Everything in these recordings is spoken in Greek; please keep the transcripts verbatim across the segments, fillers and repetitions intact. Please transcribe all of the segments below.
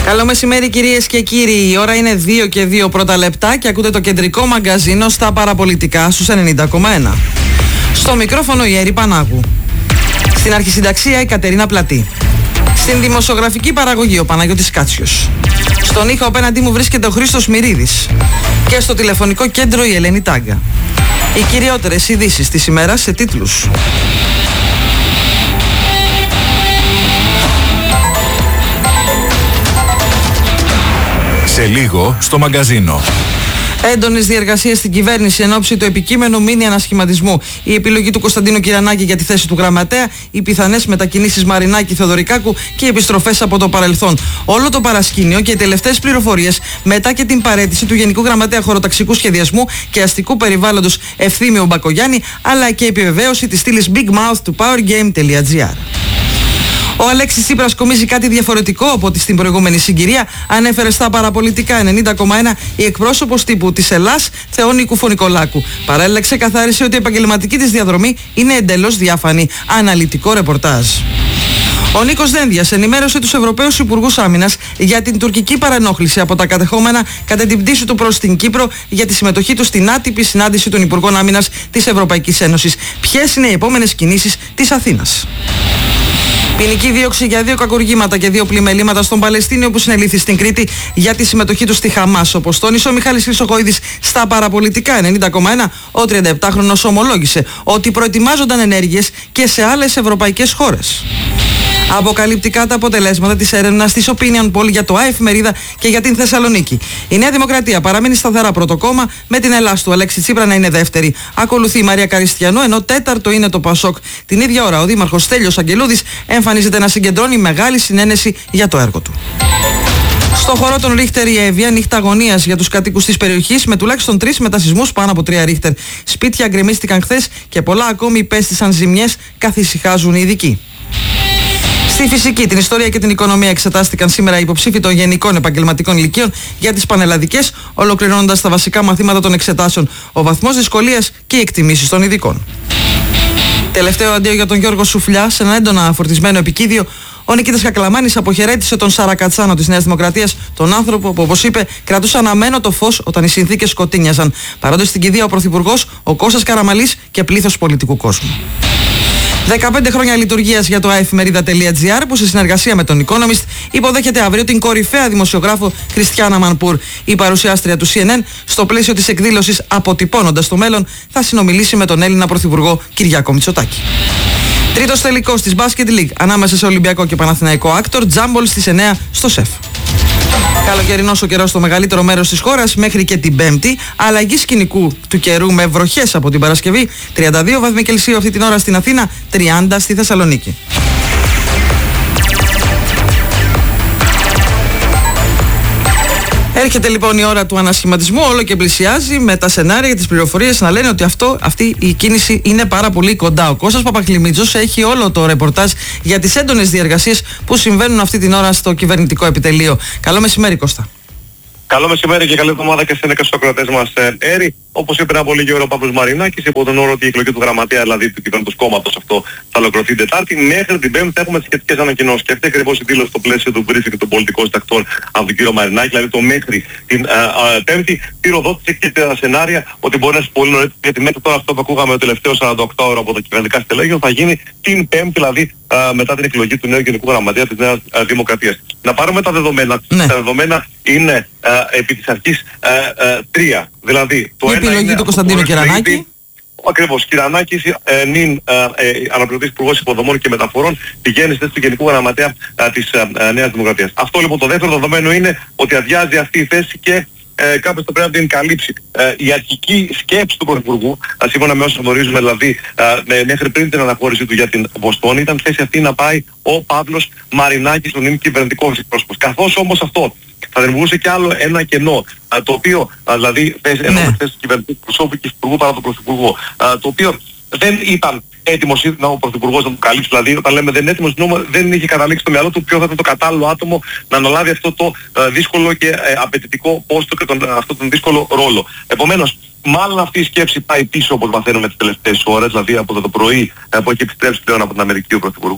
Καλό μεσημέρι κυρίες και κύριοι. Η ώρα είναι δύο και δύο πρώτα λεπτά και ακούτε το κεντρικό μαγκαζίνο στα παραπολιτικά στους ενενήντα κόμμα ένα. Στο μικρόφωνο η Έρη Πανάγου. Στην αρχισυνταξία η Κατερίνα Πλατή. Στην δημοσιογραφική παραγωγή ο Παναγιώτης Κάτσιος. Στον ήχο απέναντί μου βρίσκεται ο Χρήστος Μυρίδης. Και στο τηλεφωνικό κέντρο η Ελένη Τάγκα. Οι κυριότερες ειδήσεις της ημέρας σε τίτλους. Σε λίγο στο μαγκαζίνο. Έντονες διεργασίες στην κυβέρνηση εν ώψη του επικείμενου μίνι ανασχηματισμού. Η επιλογή του Κωνσταντίνου Κυρανάκη για τη θέση του γραμματέα, οι πιθανές μετακινήσεις Μαρινάκη-Θεοδωρικάκου και οι επιστροφές από το παρελθόν. Όλο το παρασκήνιο και οι τελευταίες πληροφορίες μετά και την παραίτηση του Γενικού Γραμματέα Χωροταξικού Σχεδιασμού και Αστικού Περιβάλλοντος Ευθύμιου Μπακογιάννη, αλλά και επιβεβαίωση της στήλης big mouth του powergame τελεία gr. Ο Αλέξης Τσίπρας κομίζει κάτι διαφορετικό από ό,τι στην προηγούμενη συγκυρία, ανέφερε στα παραπολιτικά ενενήντα κόμμα ένα η εκπρόσωπος τύπου της Ελλάς, Θεόνη Κουφονικολάκου. Παράλληλα ξεκαθάρισε ότι η επαγγελματική της διαδρομή είναι εντελώς διάφανη. Αναλυτικό ρεπορτάζ. Ο Νίκος Δένδιας ενημέρωσε τους Ευρωπαίους Υπουργούς Άμυνας για την τουρκική παρενόχληση από τα κατεχόμενα κατά την πτήση του προς την Κύπρο για τη συμμετοχή του στην άτυπη συνάντηση των Υπουργών Άμυνας της Ευρωπαϊκής Ένωσης. Ποιες είναι οι επόμενες κινήσεις της Αθήνας. Ποινική δίωξη για δύο κακουργήματα και δύο πλημελήματα στον Παλαιστίνιο που συνελήφθη στην Κρήτη για τη συμμετοχή του στη Χαμάς. Όπως τόνισε ο Μιχάλης Χρυσοχοΐδης στα παραπολιτικά ενενήντα κόμμα ένα, ο τριανταεπτάχρονος ομολόγησε ότι προετοιμάζονταν ενέργειες και σε άλλες ευρωπαϊκές χώρες. Αποκαλυπτικά τα αποτελέσματα της έρευνας της Opinion Poll για το ΑΕΦ-Μερίδα και για την Θεσσαλονίκη. Η Νέα Δημοκρατία παραμένει σταθερά πρώτο κόμμα, με την Ελλάς του Αλέξη Τσίπρα να είναι δεύτερη. Ακολουθεί η Μαρία Καριστιανού, ενώ τέταρτο είναι το Πασόκ. Την ίδια ώρα ο Δήμαρχος Στέλιος Αγγελούδης εμφανίζεται να συγκεντρώνει μεγάλη συνένεση για το έργο του. Στο χώρο των Ρίχτερ η Εύβοια, νύχτα αγωνίας για τους κατοίκους της περιοχής με τουλάχιστον τρεις μετασυσμούς πάνω από τρία Ρίχτερ. Σπίτια γκρεμίστηκαν χθες και πολλά ακόμη υπέστησαν ζημιές, καθησυχάζουν οι ειδικοί. Στη φυσική, την ιστορία και την οικονομία εξετάστηκαν σήμερα οι υποψήφοι των γενικών επαγγελματικών ηλικίων για τις πανελλαδικές, ολοκληρώνοντας τα βασικά μαθήματα των εξετάσεων, ο βαθμός δυσκολίας και οι εκτιμήσεις των ειδικών. Τελευταίο αντίο για τον Γιώργο Σουφλιά σε ένα έντονα φορτισμένο επικίδιο. Ο Νικήτας Κακλαμάνης αποχαιρέτησε τον Σαρακατσάνο της Νέας Δημοκρατίας, τον άνθρωπο που, όπως είπε, κρατούσε αναμένο το φως όταν οι συνθήκες σκοτίνιαζαν. Παρόντες στην κηδεία ο Πρωθυπουργός, ο Κώστας Καραμαλής και πλήθος πολιτικού κόσμου. δεκαπέντε χρόνια λειτουργίας για το ΑΕΦ-Μερίδα τελεία gr που σε συνεργασία με τον Economist υποδέχεται αύριο την κορυφαία δημοσιογράφο Χριστιάνα Μανπούρ. Η παρουσιάστρια του σι εν εν στο πλαίσιο της εκδήλωσης Αποτυπώνοντας το μέλλον θα συνομιλήσει με τον Έλληνα Πρωθυπουργό Κυριάκο Μητσοτάκη. Τρίτος τελικός της Basket League ανάμεσα σε Ολυμπιακό και Παναθηναϊκό Άκτορ, τζάμπολ στις εννιά στο ΣΕΦ. Καλοκαιρινός ο καιρός στο μεγαλύτερο μέρος της χώρας μέχρι και την Πέμπτη. Αλλαγή σκηνικού του καιρού με βροχές από την Παρασκευή. τριάντα δύο βαθμοί Κελσίου αυτή την ώρα στην Αθήνα, τριάντα στη Θεσσαλονίκη. Έρχεται λοιπόν η ώρα του ανασχηματισμού, όλο και πλησιάζει, με τα σενάρια και τις πληροφορίες να λένε ότι αυτό, αυτή η κίνηση είναι πάρα πολύ κοντά. Ο Κώστας Παπαχλημίτζος έχει όλο το ρεπορτάζ για τις έντονες διεργασίες που συμβαίνουν αυτή την ώρα στο κυβερνητικό επιτελείο. Καλό μεσημέρι, Κώστα. Καλό μεσημέρι και καλή εβδομάδα και στην στους ακροατές μας, Έρη. Όπως είπε πριν από λίγη ώρα ο Παύλος Μαρινάκης, υπό τον όρο ότι η εκλογή του γραμματέα, δηλαδή του κυβερνητικού κόμματος, αυτό θα ολοκληρωθεί την Τετάρτη. Μέχρι την Πέμπτη θα έχουμε τις σχετικές ανακοινώσεις. Και αυτή ακριβώς η δήλωση στο πλαίσιο του briefing και των πολιτικών συντακτών από τον κύριο Μαρινάκη, δηλαδή το μέχρι την α, α, Πέμπτη, πυροδότησε και τα σενάρια ότι μπορεί να είναι πολύ νωρίτερα, γιατί μέχρι τώρα αυτό που ακούγαμε το τελευταίο σαράντα οκτώ ώρο από το κυβερνητικά στελέχη θα γίνει την Πέμπτη, δηλαδή α, μετά την εκλογή του νέου Γενικού Γραμματέα της Νέας α, Δημοκρατίας. Να πάρουμε τα δεδομένα. Ναι. Τα δεδομένα είναι α, επί της αρχής α, α, τρία. Δηλαδή, το η επιλογή του Κωνσταντίνου Κυρανάκη. Ακριβώς. Κυρανάκης, ε, νυν ε, ε, αναπληρωτής υπουργός υποδομών και μεταφορών, πηγαίνει στη θέση του Γενικού Γραμματέα ε, της ε, Νέας Δημοκρατίας. Αυτό λοιπόν το δεύτερο δεδομένο είναι ότι αδειάζει αυτή η θέση και ε, κάποιος θα πρέπει να την καλύψει. Ε, η αρχική σκέψη του Πρωθυπουργού, ε, σύμφωνα με όσα γνωρίζουμε δηλαδή ε, μέχρι πριν την αναχώρηση του για την Βοστόνη, ήταν θέση αυτή να πάει ο Παύλος Μαρινάκης, ο νυν κυβερνητικός εκπρόσωπος. Καθώς όμως αυτό θα δημιουργούσε κι άλλο ένα κενό, α, το οποίο, α, δηλαδή, θέση, ναι. Ενώ θέση του κυβερνητικού προσώπου και υπουργού παρά τον Πρωθυπουργό, α, το οποίο δεν ήταν έτοιμος ο Πρωθυπουργός να το καλύψει. Δηλαδή, όταν λέμε δεν είναι έτοιμος, δεν είχε καταλήξει στο μυαλό του ποιο θα ήταν το κατάλληλο άτομο να αναλάβει αυτό το α, δύσκολο και ε, απαιτητικό πόστο και τον, αυτό τον δύσκολο ρόλο. Επομένως, μάλλον αυτή η σκέψη πάει πίσω, όπως μαθαίνουμε τις τελευταίες ώρες, δηλαδή από το πρωί που έχει επιστρέψει πλέον από την Αμερική ο Πρωθυπουργός,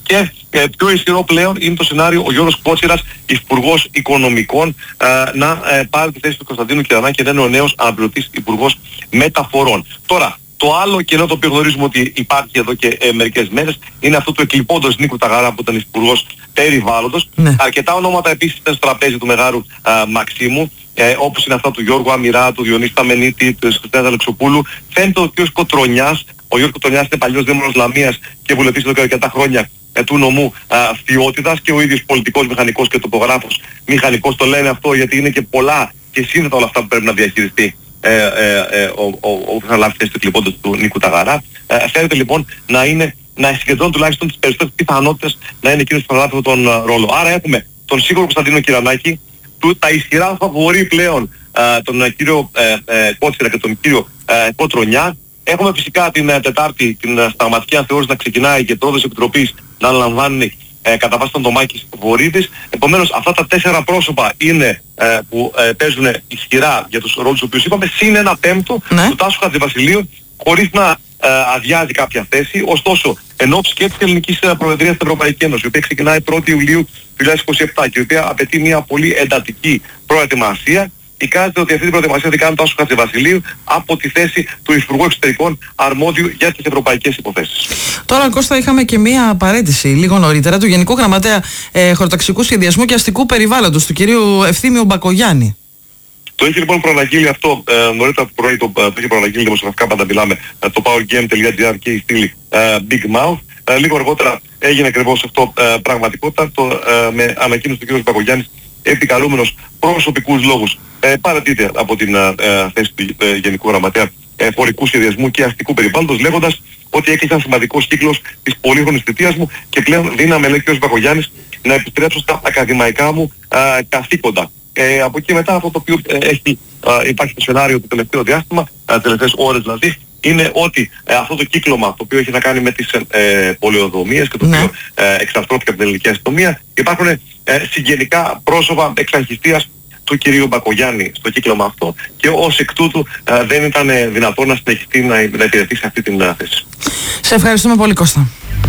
Και ε, πιο ισχυρό πλέον είναι το σενάριο ο Γιώργος Κότσιρας, υπουργός Οικονομικών, ε, να ε, πάρει τη θέση του Κωνσταντίνου Κυρανάκη και να είναι ο νέος αναπληρωτής υπουργός Μεταφορών. Τώρα, το άλλο κενό το οποίο γνωρίζουμε ότι υπάρχει εδώ και ε, μερικές μέρες είναι αυτό του εκλειπώντος Νίκου Ταγαρά που ήταν υπουργός Περιβάλλοντος. Ναι. Αρκετά ονόματα επίσης ήταν στο τραπέζι του Μεγάλου α, Μαξίμου, ε, όπως είναι αυτά του Γιώργου Αμυρά, του Διονύση Ταμενίτη, του Χριστιανού Αλεξοπούλου. Φαίνεται ότι ο κ. Κοτρονιάς, ο Γιώργος Κοτρονιάς είναι παλιός δήμαρχος Λαμίας και βουλευτής εδώ και αρκετά χρόνια ε, του νομού Φιότητας και ο ίδιος πολιτικός μηχανικός και τοπογράφος μηχανικός. Το λένε αυτό γιατί είναι και πολλά και σύνδετα όλα αυτά που πρέπει να διαχειριστεί Ε, ε, ε, ο, ο, ο, θα λάβει θέση του εκλειπώντος του Νίκου Ταγαρά. Ε, φαίνεται λοιπόν να είναι, να συγκεντρώνει τουλάχιστον τις περισσότερες πιθανότητες να είναι εκείνος που θα λάβει αυτόν τον uh, ρόλο. Άρα έχουμε τον σίγουρο Κωνσταντίνο Κυρανάκη, του, τα ισχυρά φαβορί πλέον uh, τον uh, κύριο uh, uh, Κότσιρα και τον κύριο uh, Κοτρονιά. Έχουμε φυσικά την uh, Τετάρτη την uh, σταγματική αναθεώρηση να ξεκινάει και πρόεδρος Επιτροπής να αναλαμβάνει Ε, κατά βάση τον Τομάκης Βορύδης. Επομένως αυτά τα τέσσερα πρόσωπα είναι ε, που ε, παίζουν ισχυρά για τους ρόλους τους οποίους είπαμε, συν ένα πέμπτο ναι. του Τάσου Χατζηβασιλείου, χωρίς να ε, αδειάζει κάποια θέση. Ωστόσο, εν ώψη και της ελληνικής προεδρίας στην Ευρωπαϊκή Ένωση, η οποία ξεκινάει πρώτη Ιουλίου δύο χιλιάδες είκοσι επτά και η οποία απαιτεί μια πολύ εντατική προετοιμασία, εικάζεται ότι αυτή την προετοιμασία την κάνει το Τάσο Χατζηβασιλείου από τη θέση του Υπουργού Εξωτερικών αρμόδιου για τις ευρωπαϊκές υποθέσεις. Τώρα, Κώστα, είχαμε και μία παρέτηση λίγο νωρίτερα του Γενικού Γραμματέα ε, Χωροταξικού Σχεδιασμού και Αστικού Περιβάλλοντος, του κυρίου Ευθύμιου Μπακογιάννη. Το είχε λοιπόν προαναγγείλει αυτό ε, νωρίτερα το πρωί, το, το είχε προαναγγείλει δημοσιογραφικά, πάντα μιλάμε, ε, το powergame.gr και η στήλη ε, Big Mouth. Ε, λίγο αργότερα έγινε ακριβώς αυτό ε, πραγματικότητα, το, ε, με ανακοίνωση του κ. Μπακογιάννης, επικαλούμενος προσωπικούς λόγους ε, παρατείται από την ε, θέση του ε, Γενικού Γραμματέα ε, Χωρικού Σχεδιασμού και Αστικού Περιβάλλοντος, λέγοντας ότι έκλεισαν σημαντικός κύκλος της πολύχρονης θητείας μου και πλέον δύναμη, λέει ο κ. Μπακογιάννης, να επιστρέψω στα ακαδημαϊκά μου ε, καθήκοντα. Ε, από εκεί μετά αυτό το οποίο ε, έχει, ε, υπάρχει στο σενάριο το τελευταίο διάστημα, ε, τις τελευταίες ώρες δηλαδή, είναι ότι ε, αυτό το κύκλωμα το οποίο έχει να κάνει με τις ε, πολεοδομίες και το οποίο ε, εξαρτώθηκε από την ελληνική αστυνομία, υπάρχουν ε, συγγενικά πρόσωπα εξαρχιστίας του κυρίου Μπακογιάννη στο κύκλωμα αυτό και ως εκ τούτου ε, δεν ήταν δυνατόν να συνεχιστεί να, να υπηρετεί σε αυτή την uh, θέση. Σε ευχαριστούμε πολύ, Κώστα.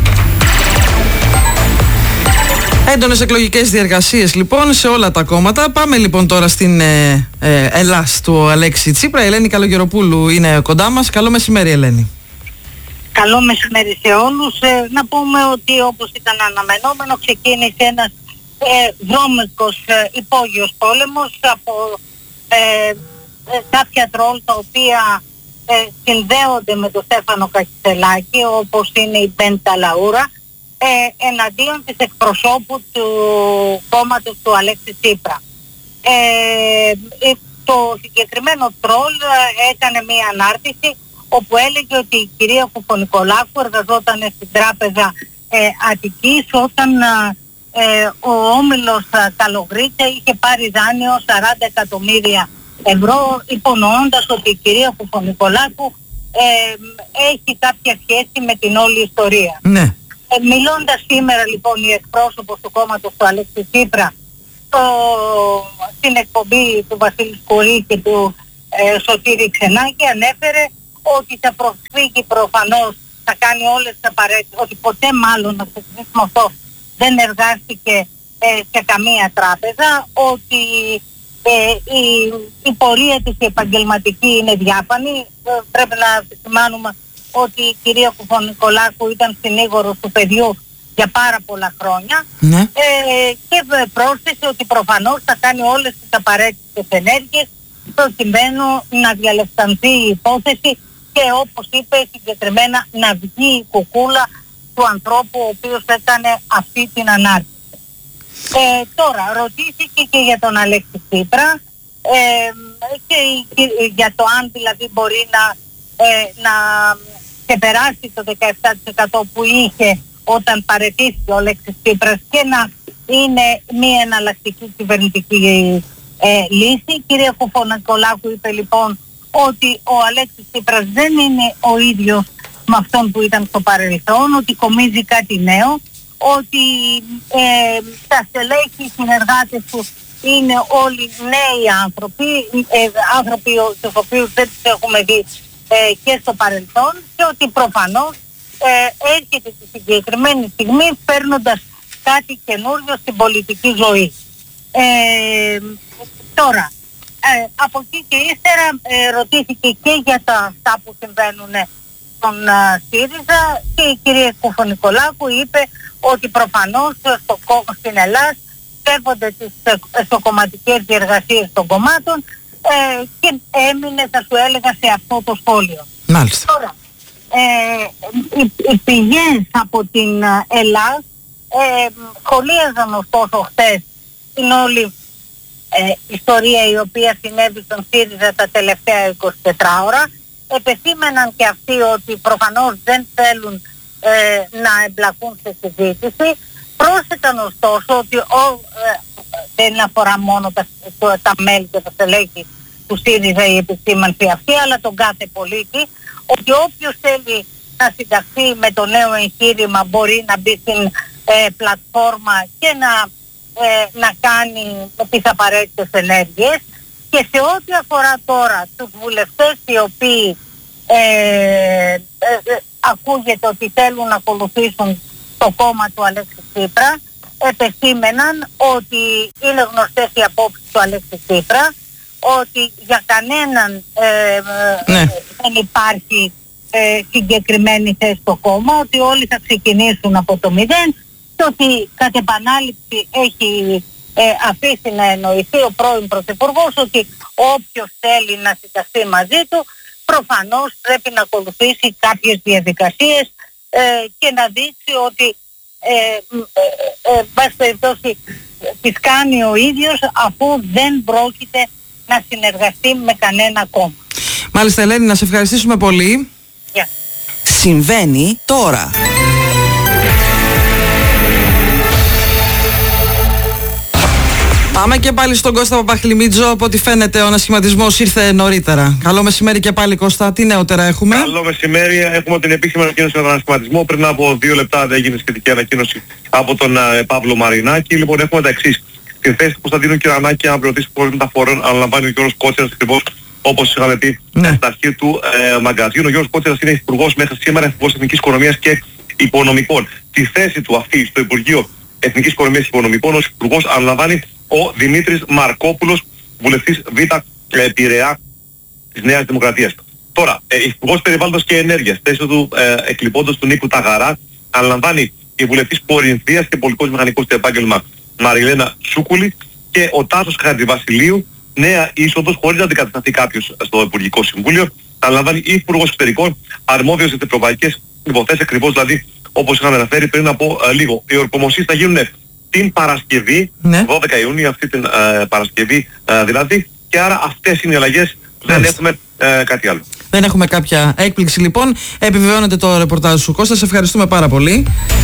Έντονες εκλογικές διεργασίες λοιπόν σε όλα τα κόμματα. Πάμε λοιπόν τώρα στην ε, ε, Ελλάς του Αλέξη Τσίπρα. Η Ελένη Καλογεροπούλου είναι κοντά μας. Καλό μεσημέρι, Ελένη. Καλό μεσημέρι σε όλους. Ε, να πούμε ότι όπως ήταν αναμενόμενο, ξεκίνησε ένας ε, δρόμικος ε, υπόγειος πόλεμος από ε, ε, κάποια τρόλ τα οποία ε, συνδέονται με τον Στέφανο Κασιτελάκη, όπως είναι η Μπέντα Λαούρα, Ε, εναντίον της εκπροσώπου του κόμματος του Αλέξη Τσίπρα. Ε, ε, το συγκεκριμένο τρόλ έκανε μία ανάρτηση όπου έλεγε ότι η κυρία Κουφονικολάκου εργαζόταν στην τράπεζα ε, Αττικής όταν ε, ο όμιλος Καλογρίτσα είχε πάρει δάνειο σαράντα εκατομμύρια ευρώ, υπονοώντας ότι η κυρία Κουφονικολάκου ε, έχει κάποια σχέση με την όλη ιστορία. Ναι. Ε, μιλώντας σήμερα λοιπόν η εκπρόσωπος του κόμματος του Αλέξη Τσίπρα στο, στην εκπομπή του Βασίλη Σκουρή και του ε, Σωτήρη Ξενάκη, ανέφερε ότι θα προσφύγει προφανώς, θα κάνει όλες τις απαραίτητες, ότι ποτέ μάλλον να ξεκινήσουμε αυτό δεν εργάστηκε ε, σε καμία τράπεζα, ότι ε, η, η πορεία της επαγγελματική είναι διάφανη. Ε, πρέπει να επισημάνουμε ότι η κυρία Κουφονικολάκου ήταν συνήγορος του παιδιού για πάρα πολλά χρόνια. Ναι. Ε, και πρόσθεσε ότι προφανώς θα κάνει όλες τις απαραίτητες ενέργειες προκειμένου να διαλευκανθεί η υπόθεση και όπως είπε συγκεκριμένα να βγει η κουκούλα του ανθρώπου ο οποίος έκανε αυτή την ανάρτηση. Ε, τώρα ρωτήθηκε και για τον Αλέξη Τσίπρα ε, και, και για το αν δηλαδή μπορεί να, ε, να ξεπεράσει το δεκαεπτά τοις εκατό που είχε όταν παραιτήθηκε ο Αλέξης Τσίπρας και να είναι μια εναλλακτική κυβερνητική ε, λύση. Η κυρία Κουφονικολάκου είπε λοιπόν ότι ο Αλέξης Τσίπρας δεν είναι ο ίδιος με αυτόν που ήταν στο παρελθόν, ότι κομίζει κάτι νέο, ότι ε, τα στελέχη, οι συνεργάτες του είναι όλοι νέοι άνθρωποι, ε, άνθρωποι τους οποίους δεν τους έχουμε δει ε, και στο παρελθόν, και ότι προφανώς ε, έρχεται τη συγκεκριμένη στιγμή φέρνοντας κάτι καινούριο στην πολιτική ζωή. Ε, τώρα, ε, από εκεί και ύστερα ε, ρωτήθηκε και για τα αυτά που συμβαίνουν στον uh, ΣΥΡΙΖΑ και η κυρία Κουφωνικολάκου είπε ότι προφανώς στο, στην Ελλάδα σέβονται τις εσωκομματικές διεργασίες των κομμάτων ε, και έμεινε, θα σου έλεγα, σε αυτό το σχόλιο. Μάλιστα. Τώρα, ε, οι, οι πηγές από την Ελλάδα ε, σχολίαζαν ωστόσο χθες την όλη ε, ιστορία η οποία συνέβη στον ΣΥΡΙΖΑ τα τελευταία είκοσι τέσσερις ώρα. Επεσήμεναν και αυτοί ότι προφανώς δεν θέλουν ε, να εμπλακούν σε συζήτηση. Πρόσθεταν ωστόσο ότι ο, ε, δεν αφορά μόνο τα, το, τα μέλη και τα στελέχη του ΣΥΡΙΖΑ η επισήμανση αυτή, αλλά τον κάθε πολίτη, ότι όποιος θέλει να συνταχθεί με το νέο εγχείρημα μπορεί να μπει στην ε, πλατφόρμα και να, ε, να κάνει τις απαραίτητες ενέργειες. Και σε ό,τι αφορά τώρα τους βουλευτές οι οποίοι ε, ε, ε, ακούγεται ότι θέλουν να ακολουθήσουν το κόμμα του Αλέξη Τσίπρα, επεσήμεναν ότι είναι γνωστές οι απόψεις του Αλέξη Τσίπρα, ότι για κανέναν ε, ναι. δεν υπάρχει ε, συγκεκριμένη θέση στο κόμμα, ότι όλοι θα ξεκινήσουν από το μηδέν και ότι κατ' επανάληψη έχει ε, αφήσει να εννοηθεί ο πρώην Πρωθυπουργός ότι όποιος θέλει να συνταχθεί μαζί του προφανώς πρέπει να ακολουθήσει κάποιες διαδικασίες ε, και να δείξει ότι ε, ε, ε, βάση περιπτώσει τις κάνει ο ίδιος αφού δεν πρόκειται να συνεργαστεί με κανένα κόμμα. Μάλιστα, Ελένη, να σε ευχαριστήσουμε πολύ. Yeah. Συμβαίνει τώρα. Πάμε και πάλι στον Κώστα Παπαχλημίτζο. Από ό,τι φαίνεται ο ανασχηματισμός ήρθε νωρίτερα. Καλό μεσημέρι και πάλι, Κώστα. Τι νεότερα έχουμε? Καλό μεσημέρι. Έχουμε την επίσημη ανακοίνωση για τον ανασχηματισμό. Πριν από δύο λεπτά δεν έγινε σχετική ανακοίνωση από τον uh, Παύλο Μαρινάκη. Λοιπόν, έχουμε τα εξής. Την θέση του Κωνσταντίνου Κυρανάκη, αναπληρωτής υπουργός μεταφορών, αναλαμβάνει ο Γιώργος Κότσιρας, ακριβώς όπως είχαμε πει ναι. στα αρχή του ε, μαγκαζίνου. Ο Γιώργος Κότσιρας είναι υπουργός μέχρι σήμερα, υπουργός Εθνικής Οικονομίας και Υπονομικών. Τη θέση του αυτή στο Υπουργείο Εθνικής Οικονομίας και Υπονομικών ως υπουργός αναλαμβάνει ο Δημήτρης Μαρκόπουλος, βουλευτής Β ε, Πειραιά της Νέας Δημοκρατίας. Τώρα, ε, υπουργός Περιβάλλοντος και Ενέργειας, θέση του ε, εκλειπώντος του Νίκου Ταγαρά, αναλαμβάνει η βουλευτής Κορινθίας και πολιτικός μηχανικός στο επάγγελμα Μαριλένα Σούκουλη και ο Τάσος Χατζηβασιλείου, νέα είσοδος χωρίς να αντικατασταθεί κάποιος στο Υπουργικό Συμβούλιο, αναλαμβάνει υπουργός Εξωτερικών, αρμόδιος για τις ευρωπαϊκές υποθέσεις, ακριβώς δηλαδή όπως είχαμε αναφέρει πριν από ε, λίγο. Οι ορκομοσίες θα γίνουν την Παρασκευή, ναι. δώδεκα Ιουνίου, αυτή την ε, Παρασκευή ε, δηλαδή, και άρα αυτές είναι οι αλλαγές, δεν έχουμε ε, κάτι άλλο. Δεν έχουμε κάποια έκπληξη λοιπόν. Επιβεβαιώνεται το ρεπορτάζ σου, Κώστα. Σε ευχαριστούμε πάρα πολύ.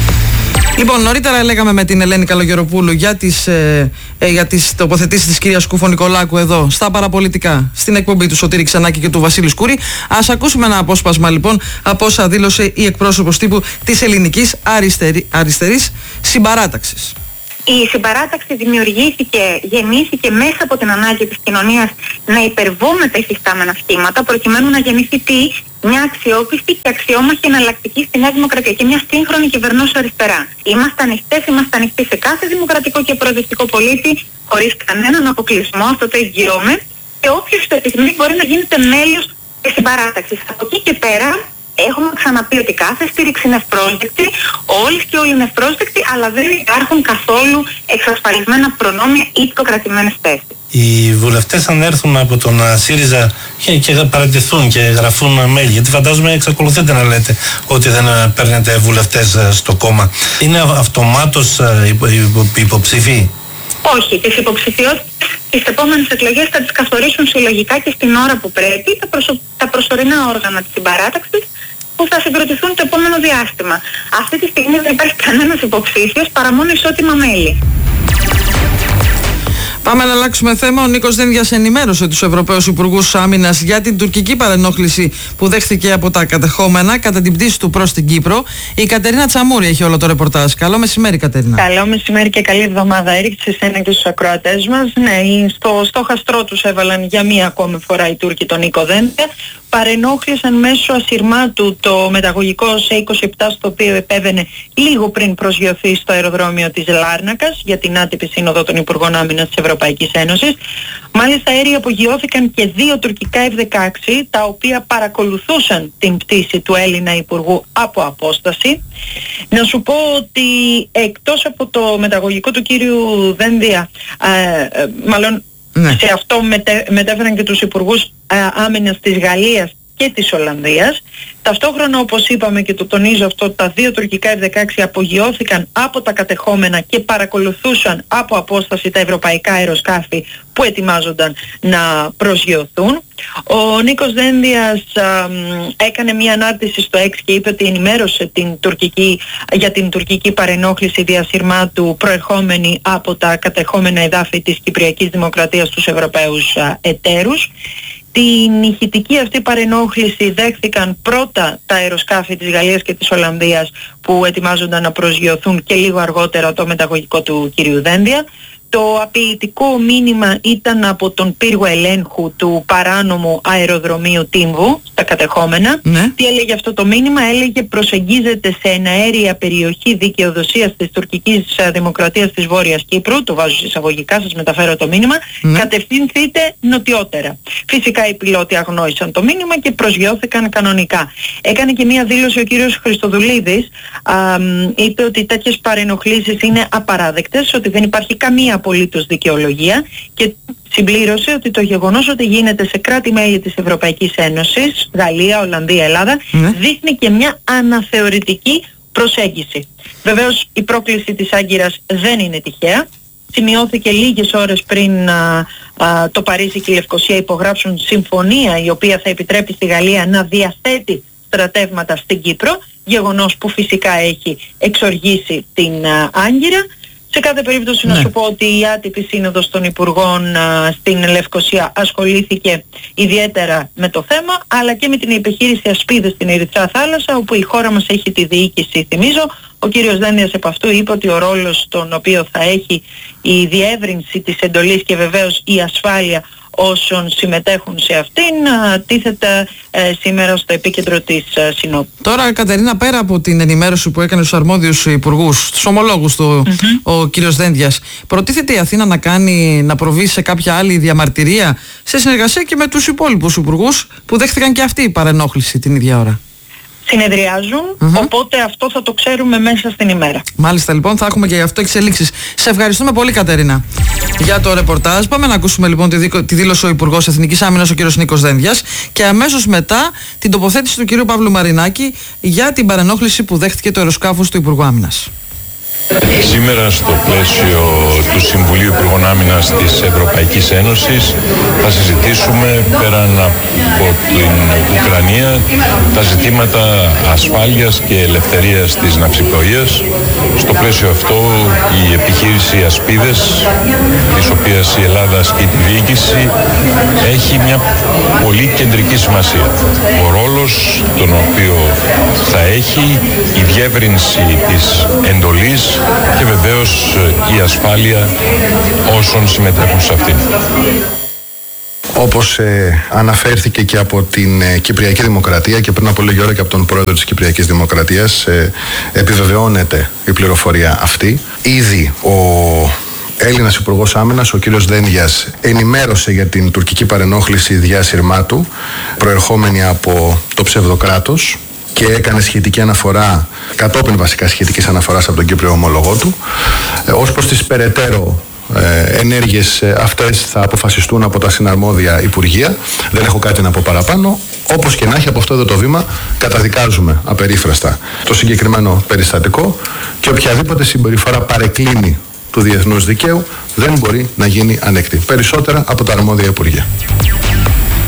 Λοιπόν, νωρίτερα λέγαμε με την Ελένη Καλογεροπούλου για τις, ε, ε, για τις τοποθετήσεις της κυρίας Κουφωνικολάκου εδώ στα παραπολιτικά, στην εκπομπή του Σωτήρη Ξανάκη και του Βασίλη Σκούρη. Ας ακούσουμε ένα απόσπασμα λοιπόν από όσα δήλωσε η εκπρόσωπος τύπου της ελληνικής αριστερή, αριστερής συμπαράταξης. Η συμπαράταξη δημιουργήθηκε, γεννήθηκε μέσα από την ανάγκη της κοινωνίας να υπερβούμε τα υφιστάμενα σχήματα προκειμένου να γεννηθεί τι, μια αξιόπιστη και αξιόμαχη εναλλακτική στη Νέα Δημοκρατία και μια σύγχρονη κυβερνώσα αριστερά. Είμαστε ανοιχτές, είμαστε ανοιχτοί σε κάθε δημοκρατικό και προοδευτικό πολίτη, χωρίς κανέναν αποκλεισμό, αυτό το εγγυώμαι, και όποιος το επιθυμεί μπορεί να γίνεται μέλος της συμπαράταξης. Από εκεί και πέρα, έχουμε ξαναπεί ότι κάθε στήριξη είναι ευπρόσδεκτη, όλοι και όλοι είναι ευπρόσδεκτοι, αλλά δεν υπάρχουν καθόλου εξασφαλισμένα προνόμια ή προκρατημένες θέσεις. Οι βουλευτές αν έρθουν από τον ΣΥΡΙΖΑ και, και παρατηθούν και γραφούν μέλη, γιατί φαντάζομαι εξακολουθείτε να λέτε ότι δεν παίρνετε βουλευτές στο κόμμα, είναι αυτομάτως υποψηφοί? Όχι, τις υποψηφιότητες τις επόμενες εκλογές θα τις καθορίσουν συλλογικά και στην ώρα που πρέπει τα, προσω... τα προσωρινά όργανα της συμπαράταξης που θα συγκροτηθούν το επόμενο διάστημα. Αυτή τη στιγμή δεν υπάρχει κανένας υποψήφιος παρά μόνο ισότιμα μέλη. Πάμε να αλλάξουμε θέμα. Ο Νίκος Δένδιας ενημέρωσε τους Ευρωπαίους Υπουργούς Άμυνας για την τουρκική παρενόχληση που δέχθηκε από τα κατεχόμενα κατά την πτήση του προς την Κύπρο. Η Κατερίνα Τσαμούρη έχει όλο το ρεπορτάζ. Καλό μεσημέρι, Κατερίνα. Καλό μεσημέρι και καλή εβδομάδα, Έριξ, σε εσένα και στους ακροατές μας. Ναι, στο στόχαστρό τους έβαλαν για μία ακόμη φορά οι Τούρκοι τον Νίκο Δένδια. Παρενόχλησαν μέσω ασυρμάτου το μεταγωγικό σε είκοσι επτά, στο οποίο επέβαινε λίγο πριν προσγειωθεί στο αεροδρόμιο της Λάρνακας για την άτυπη σύνοδο των Υπουργών Άμυνας της Ευρωπαϊκής Ένωσης. Μάλιστα, αέροι απογειώθηκαν και δύο τουρκικά εφ δεκαέξι, τα οποία παρακολουθούσαν την πτήση του Έλληνα Υπουργού από απόσταση. Να σου πω ότι εκτός από το μεταγωγικό του κύριου Δένδια, ε, ε, μάλλον ναι. σε αυτό μετέ, μετέφεραν και τους Υπουργούς ε, Άμυνας της Γαλλίας και της Ολλανδίας. Ταυτόχρονα, όπως είπαμε και το τονίζω αυτό, τα δύο τουρκικά εφ δεκαέξι απογειώθηκαν από τα κατεχόμενα και παρακολουθούσαν από απόσταση τα ευρωπαϊκά αεροσκάφη που ετοιμάζονταν να προσγειωθούν. Ο Νίκος Δένδιας α, έκανε μια ανάρτηση στο X και είπε ότι ενημέρωσε την τουρκική, για την τουρκική παρενόχληση διασυρμάτου προερχόμενη από τα κατεχόμενα εδάφη της Κυπριακής Δημοκρατίας στους Ευρωπαίους α, εταίρους. Την ηχητική αυτή παρενόχληση δέχθηκαν πρώτα τα αεροσκάφη της Γαλλίας και της Ολλανδίας που ετοιμάζονταν να προσγειωθούν και λίγο αργότερα το μεταγωγικό του κυρίου Δένδια. Το απειλητικό μήνυμα ήταν από τον πύργο ελέγχου του παράνομου αεροδρομίου Τύμβου στα κατεχόμενα. Ναι. Τι έλεγε αυτό το μήνυμα? Έλεγε: προσεγγίζεται σε εναέρια περιοχή δικαιοδοσίας της τουρκικής δημοκρατίας της Βόρειας Κύπρου. Το βάζω εισαγωγικά, σας μεταφέρω το μήνυμα. Ναι. Κατευθυνθείτε νοτιότερα. Φυσικά οι πιλότοι αγνόησαν το μήνυμα και προσγειώθηκαν κανονικά. Έκανε και μία δήλωση ο κύριος Χριστοδουλίδης. Α, είπε ότι τέτοιες παρενοχλήσεις είναι απαράδεκτες, ότι δεν υπάρχει καμία απολύτως δικαιολογία, και συμπλήρωσε ότι το γεγονός ότι γίνεται σε κράτη-μέλη της Ευρωπαϊκής Ένωσης, Γαλλία, Ολλανδία, Ελλάδα, ναι. δείχνει και μια αναθεωρητική προσέγγιση. Βεβαίως η πρόκληση της Άγκυρας δεν είναι τυχαία. Σημειώθηκε λίγες ώρες πριν α, α, το Παρίσι και η Λευκοσία υπογράψουν συμφωνία η οποία θα επιτρέπει στη Γαλλία να διαθέτει στρατεύματα στην Κύπρο, γεγονός που φυσικά έχει εξοργήσει την α, Άγκυρα. Σε κάθε περίπτωση ναι. να σου πω ότι η άτυπη σύνοδος των Υπουργών α, στην Λευκοσία ασχολήθηκε ιδιαίτερα με το θέμα, αλλά και με την επιχείρηση Ασπίδες στην Ερυθρά Θάλασσα, όπου η χώρα μας έχει τη διοίκηση, θυμίζω. Ο κύριος Δένδιας επ' αυτού είπε ότι ο ρόλος τον οποίο θα έχει η διεύρυνση της εντολής και βεβαίως η ασφάλεια όσων συμμετέχουν σε αυτήν α, τίθεται ε, σήμερα στο επίκεντρο της α, Συνόδου. Τώρα, Κατερίνα, πέρα από την ενημέρωση που έκανε στους αρμόδιους υπουργούς, στους ομολόγους του, mm-hmm. ο κύριος Δένδιας, προτίθεται η Αθήνα να κάνει, να προβεί σε κάποια άλλη διαμαρτυρία σε συνεργασία και με τους υπόλοιπους υπουργούς που δέχτηκαν και αυτή η παρενόχληση την ίδια ώρα? Συνεδριάζουν, mm-hmm. οπότε αυτό θα το ξέρουμε μέσα στην ημέρα. Μάλιστα, λοιπόν, θα έχουμε και γι' αυτό εξελίξεις. Σε ευχαριστούμε πολύ, Κατερίνα, για το ρεπορτάζ. Πάμε να ακούσουμε λοιπόν τη, δίκο, τη δήλωση ο Υπουργός Εθνικής Άμυνας, ο κ. Νίκος Δένδιας, και αμέσως μετά την τοποθέτηση του κ. Παύλου Μαρινάκη για την παρενόχληση που δέχτηκε το αεροσκάφος του Υπουργού Άμυνας. Σήμερα στο πλαίσιο του Συμβουλίου Υπουργών Άμυνας της Ευρωπαϊκής Ένωσης θα συζητήσουμε πέραν από την Ουκρανία τα ζητήματα ασφάλειας και ελευθερίας της ναυσιπλοείας. Στο πλαίσιο αυτό η επιχείρηση Ασπίδες, της οποίας η Ελλάδα ασκεί τη διοίκηση, έχει μια πολύ κεντρική σημασία. Ο ρόλος τον οποίο θα έχει η διεύρυνση της εντολής και βεβαίως η ασφάλεια όσων συμμετέχουν σε αυτήν. Όπως ε, αναφέρθηκε και από την ε, Κυπριακή Δημοκρατία και πριν από λίγη ώρα και από τον πρόεδρο της Κυπριακής Δημοκρατίας, ε, επιβεβαιώνεται η πληροφορία αυτή. Ήδη ο Έλληνας Υπουργός Άμυνας, ο κύριος Δένδιας, ενημέρωσε για την τουρκική παρενόχληση διασυρμάτου προερχόμενη από το ψευδοκράτος και έκανε σχετική αναφορά, κατόπιν βασικά σχετικής αναφοράς από τον Κύπριο ομολογό του. Ε, ως προς τις περαιτέρω ε, ενέργειες ε, αυτές θα αποφασιστούν από τα συναρμόδια Υπουργεία. Δεν έχω κάτι να πω παραπάνω. Όπως και να έχει, από αυτό εδώ το βήμα καταδικάζουμε απερίφραστα το συγκεκριμένο περιστατικό και οποιαδήποτε συμπεριφορά παρεκκλίνει του διεθνούς δικαίου δεν μπορεί να γίνει ανεκτή. Περισσότερα από τα αρμόδια Υπουργεία.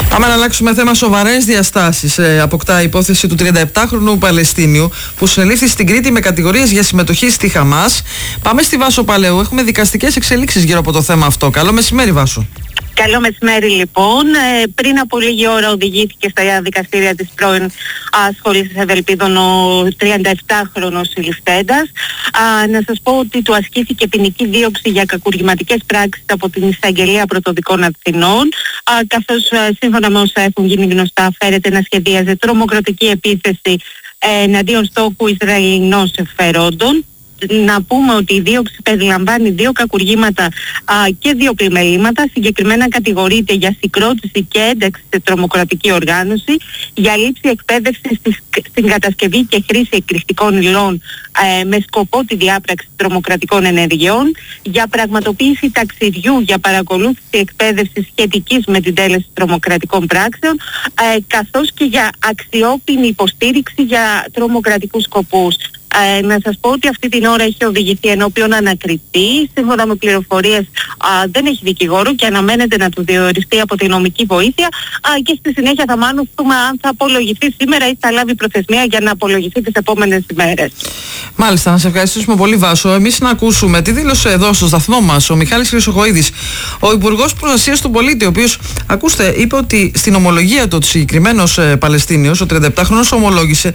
Πάμε να αλλάξουμε θέμα. Σοβαρές διαστάσεις ε, αποκτά η υπόθεση του τριανταεπτάχρονου Παλαιστίνιου που συνελήφθη στην Κρήτη με κατηγορίες για συμμετοχή στη Χαμάς. Πάμε στη Βάσο Παλαιού. Έχουμε δικαστικές εξελίξεις γύρω από το θέμα αυτό. Καλό μεσημέρι, Βάσο. Καλό μεσημέρι, λοιπόν. Ε, πριν από λίγη ώρα οδηγήθηκε στα δικαστήρια της πρώην σχολής Ευελπίδων ο τριανταεπτάχρονος συλληφθέντας. Να σας πω ότι του ασκήθηκε ποινική δίωξη για κακουργηματικές πράξεις από την Εισαγγελία Πρωτοδικών Αθηνών, α, καθώς α, σύμφωνα με όσα έχουν γίνει γνωστά φέρεται να σχεδίαζε τρομοκρατική επίθεση ε, εναντίον στόχου Ισραηλινών συμφερόντων. Να πούμε ότι η δίωξη περιλαμβάνει δύο κακουργήματα α, και δύο πλημελήματα. Συγκεκριμένα κατηγορείται για συγκρότηση και ένταξη σε τρομοκρατική οργάνωση, για λήψη εκπαίδευση στην κατασκευή και χρήση εκρηκτικών υλών ε, με σκοπό τη διάπραξη τρομοκρατικών ενεργειών, για πραγματοποίηση ταξιδιού για παρακολούθηση εκπαίδευση σχετικής με την τέλεση τρομοκρατικών πράξεων, ε, καθώς και για αξιόπινη υποστήριξη για τρομοκρατικούς σκοπούς. Ε, να σας πω ότι αυτή την ώρα έχει οδηγηθεί ενώπιον ανακριτή. Σύμφωνα με πληροφορίες α, δεν έχει δικηγόρο και αναμένεται να του διοριστεί από τη νομική βοήθεια α, και στη συνέχεια θα μάθουμε αν θα απολογηθεί σήμερα ή θα λάβει προθεσμία για να απολογηθεί τις επόμενες ημέρες. Μάλιστα, να σε ευχαριστήσουμε πολύ, Βάσο. Εμείς να ακούσουμε τι δήλωσε εδώ στο σταθμό μας ο Μιχάλης Χρυσοχοΐδης, ο Υπουργός Προστασίας του Πολίτη, ο οποίος, ακούστε, είπε ότι στην ομολογία του ο συγκεκριμένος ε, Παλαιστίνιος, ο τριανταεπτάχρονος, ομολόγησε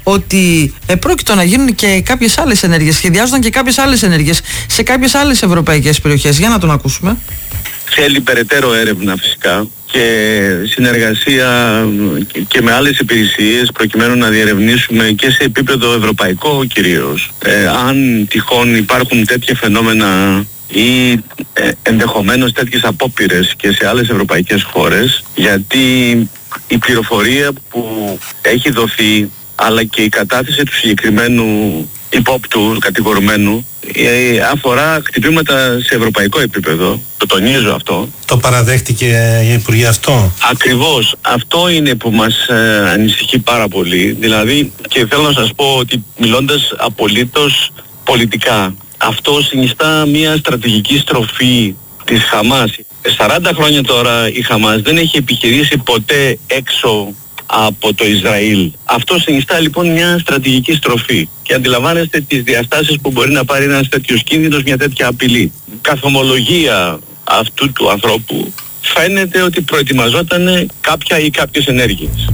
ότι ε, πρόκειτο να γίνουν και κάποιες άλλες ενέργειες, σχεδιάζονταν και κάποιες άλλες ενέργειες σε κάποιες άλλες ευρωπαϊκές περιοχές. Για να τον ακούσουμε. Θέλει περαιτέρω έρευνα φυσικά και συνεργασία και με άλλες υπηρεσίες προκειμένου να διερευνήσουμε και σε επίπεδο ευρωπαϊκό κυρίως ε, αν τυχόν υπάρχουν τέτοια φαινόμενα ή ε, ενδεχομένως τέτοιες απόπειρες και σε άλλες ευρωπαϊκές χώρες, γιατί η πληροφορία που έχει δοθεί αλλά και η κατάθεση του συγκεκριμένου υπόπτου κατηγορουμένου ε, αφορά χτυπήματα σε ευρωπαϊκό επίπεδο. Το τονίζω αυτό. Το παραδέχτηκε η Υπουργή αυτό. Ακριβώς. Αυτό είναι που μας ε, ανησυχεί πάρα πολύ. Δηλαδή, και θέλω να σας πω ότι μιλώντας απολύτως πολιτικά, αυτό συνιστά μια στρατηγική στροφή της Χαμάς. σαράντα χρόνια τώρα η Χαμάς δεν έχει επιχειρήσει ποτέ έξω από το Ισραήλ. Αυτό συνιστά λοιπόν μια στρατηγική στροφή και αντιλαμβάνεστε τις διαστάσεις που μπορεί να πάρει ένας τέτοιος κίνδυνος, μια τέτοια απειλή. Καθομολογία αυτού του ανθρώπου φαίνεται ότι προετοιμαζόταν κάποια ή κάποιες ενέργειες.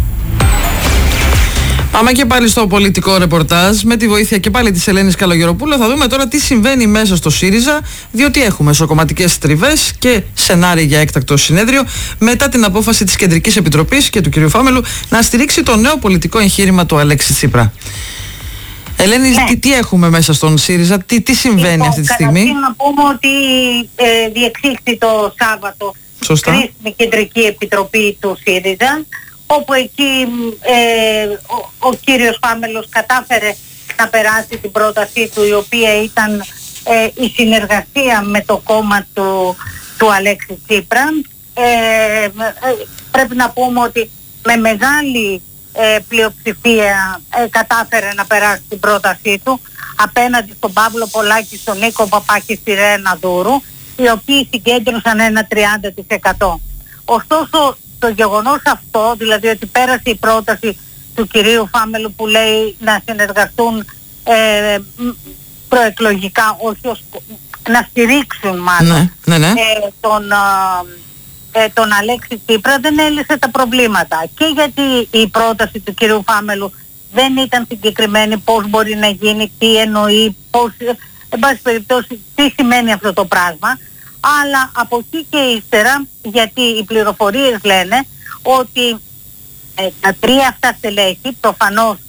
Πάμε και πάλι στο πολιτικό ρεπορτάζ με τη βοήθεια και πάλι της Ελένης Καλογεροπούλου. Θα δούμε τώρα τι συμβαίνει μέσα στο ΣΥΡΙΖΑ, διότι έχουμε εσωκομματικές τριβές και σενάρια για έκτακτο συνέδριο μετά την απόφαση της Κεντρικής Επιτροπής και του κ. Φάμελου να στηρίξει το νέο πολιτικό εγχείρημα του Αλέξη Τσίπρα. Ελένη, ναι. τι, τι έχουμε μέσα στον ΣΥΡΙΖΑ, τι, τι συμβαίνει λοιπόν, αυτή τη στιγμή? Καταρχήν να πούμε ότι ε, διεξήχθη το Σάββατο κρίσιμη Κεντρική Επιτροπή του ΣΥΡΙΖΑ, όπου εκεί ε, ο, ο κύριος Φάμελος κατάφερε να περάσει την πρότασή του, η οποία ήταν ε, η συνεργασία με το κόμμα του, του Αλέξη Τσίπρα. Ε, ε, πρέπει να πούμε ότι με μεγάλη ε, πλειοψηφία ε, κατάφερε να περάσει την πρότασή του απέναντι στον Παύλο Πολάκη, στον Νίκο Παπάκη, στη Ρένα Δούρου, οι οποίοι συγκέντρωσαν ένα τριάντα τοις εκατό. Ωστόσο, το γεγονός αυτό, δηλαδή ότι πέρασε η πρόταση του κυρίου Φάμελου που λέει να συνεργαστούν ε, προεκλογικά, όχι ως, να στηρίξουν μάλλον ναι, ναι, ναι. Ε, τον, ε, τον Αλέξη Τσίπρα, δεν έλυσε τα προβλήματα. Και γιατί η πρόταση του κυρίου Φάμελου δεν ήταν συγκεκριμένη, πώς μπορεί να γίνει, τι εννοεί, πώς, εν πάση περιπτώσει, τι σημαίνει αυτό το πράγμα. Αλλά από εκεί και ύστερα, γιατί οι πληροφορίες λένε ότι ε, τα τρία αυτά στελέχη προφανώς